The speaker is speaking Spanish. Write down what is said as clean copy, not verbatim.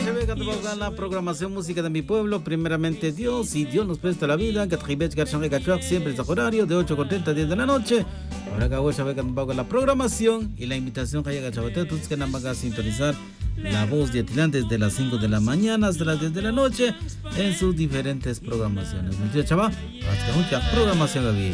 Cheve, la programación música de mi pueblo, primeramente Dios, y Dios nos presta la vida, siempre es horario de 8:30 a 10 de la noche. Ahora que voy a ver la programación y la invitación que llega a todos que nos van a sintonizar la voz de Atilán desde las 5 de la mañana hasta las 10 de la noche en sus diferentes programaciones. ¿Me entiendes, chaval? Hasta mucha programación aquí.